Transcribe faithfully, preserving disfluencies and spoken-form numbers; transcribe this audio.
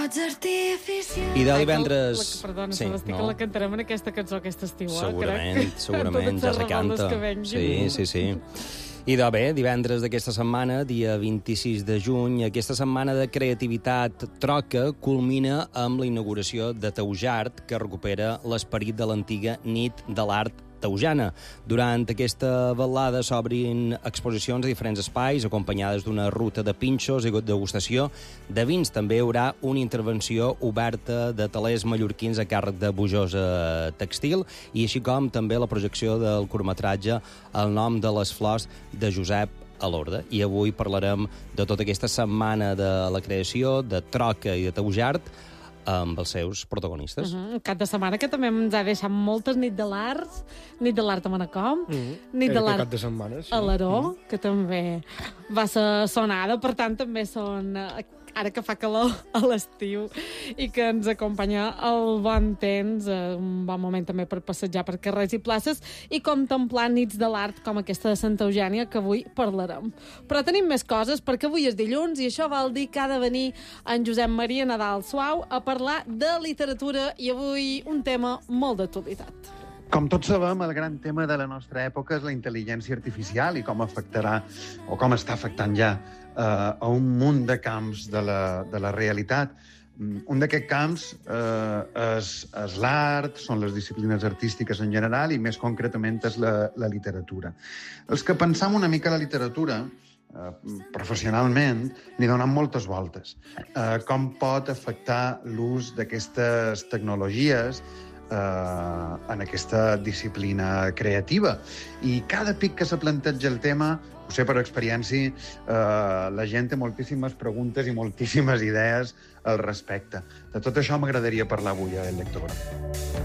focs artificials. I de divendres... La, perdona, sí, Sebastià, no? que la cantarem en aquesta cançó aquest estiu. Eh? Segurament, Crec. segurament, ja se canta. Sí, sí, sí. I de bé, divendres d'aquesta setmana, dia vint-i-sis de juny, aquesta setmana de creativitat troca culmina amb la inauguració de Taujart, que recupera l'esperit de l'antiga nit de l'art taujana. Durant aquesta vetllada s'obrin exposicions a diferents espais, acompanyades d'una ruta de pinxos i degustació de vins. També hi haurà una intervenció oberta de talers mallorquins a càrrec de Bujosa Textil, i així com també la projecció del curtmetratge El nom de les flors de Josep Alorda. I avui parlarem de tota aquesta setmana de la creació, de Troca i de Taujart, amb els seus protagonistes. Uh -huh. Un cap de setmana que també ens ha deixat moltes nit de l'art, nit de l'art a Manacor, uh -huh. nit de l'art de setmana, sí. a l'Aró, uh -huh. que també va ser sonada, per tant també són... ara que fa calor a l'estiu i que ens acompanya el bon temps, un bon moment també per passejar per carrers i places i contemplar nits de l'art com aquesta de Santa Eugènia, que avui parlarem. Però tenim més coses, perquè avui és dilluns i això vol dir que ha de venir en Josep Maria Nadal Suau a parlar de literatura, i avui un tema molt d'actualitat. Com tots sabem, el gran tema de la nostra època és la intel·ligència artificial i com afectarà, o com està afectant ja, eh, a un munt de camps de la, de la realitat. Un d'aquests camps eh, és, és l'art, són les disciplines artístiques en general i més concretament és la, la literatura. Els que pensam una mica la literatura, eh, professionalment, li donem moltes voltes. Eh, com pot afectar l'ús d'aquestes tecnologies Eh, en aquesta disciplina creativa. I cada pic que se planteja el tema, ho sé per experiència, eh, la gent té moltíssimes preguntes i moltíssimes idees al respecte. De tot això m'agradaria parlar avui a El Lector.